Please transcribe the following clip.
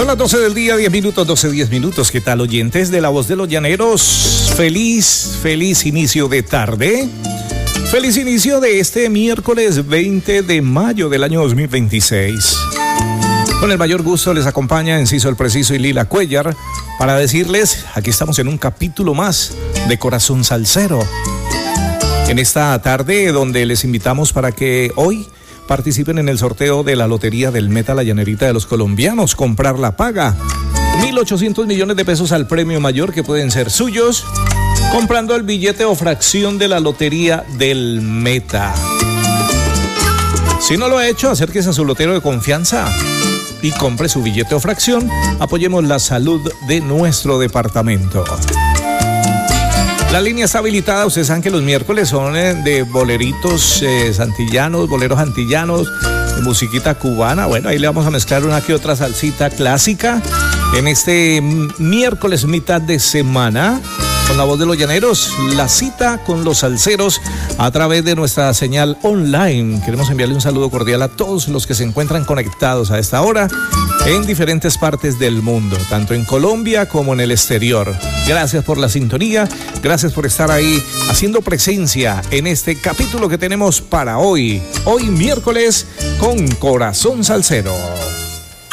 las 12 del día, 10 minutos, 10 minutos. ¿Qué tal, oyentes de La Voz de los Llaneros? Feliz inicio de tarde. Feliz inicio de este miércoles 20 de mayo del año 2026. Con el mayor gusto les acompaña Enciso el Preciso y Lila Cuellar para decirles, aquí estamos en un capítulo más de Corazón Salsero. En esta tarde donde les invitamos para que hoy participen en el sorteo de la Lotería del Meta La Llanerita de los Colombianos. Comprar la paga. 1.800 millones de pesos al premio mayor que pueden ser suyos comprando el billete o fracción de la Lotería del Meta. Si no lo ha hecho, acérquese a su lotero de confianza y compre su billete o fracción. Apoyemos la salud de nuestro departamento. La línea está habilitada. Ustedes saben que los miércoles son de boleritos santillanos, boleros antillanos, de musiquita cubana. Bueno, ahí le vamos a mezclar una que otra salsita clásica en este miércoles mitad de semana. Con La Voz de los Llaneros, la cita con los salseros a través de nuestra señal online. Queremos enviarle un saludo cordial a todos los que se encuentran conectados a esta hora en diferentes partes del mundo, tanto en Colombia como en el exterior. Gracias por la sintonía, gracias por estar ahí haciendo presencia en este capítulo que tenemos para hoy miércoles con Corazón Salsero.